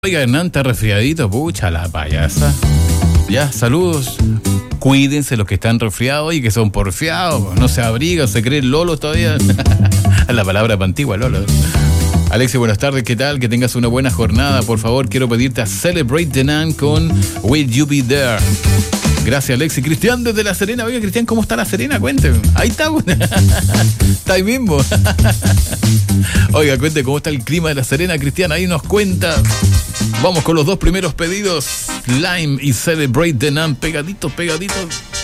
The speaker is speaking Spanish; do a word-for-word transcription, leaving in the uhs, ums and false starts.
Oiga, Hernán está resfriadito, pucha la payasa. Ya, saludos. Cuídense los que están resfriados y que son porfiados. No se abrigan, se creen lolos todavía. La palabra pantigua, lolo. Alexi, buenas tardes, ¿qué tal? Que tengas una buena jornada. Por favor, quiero pedirte a Celebrate the Nan con Will You Be There. Gracias, Alexi. Cristian desde La Serena. Oiga, Cristian, ¿cómo está La Serena? Cuénteme. Ahí está. Está ahí mismo. Oiga, cuente cómo está el clima de La Serena, Cristian. Ahí nos cuenta. Vamos con los dos primeros pedidos. Lime y Celebrate the Nan. Pegaditos, pegaditos.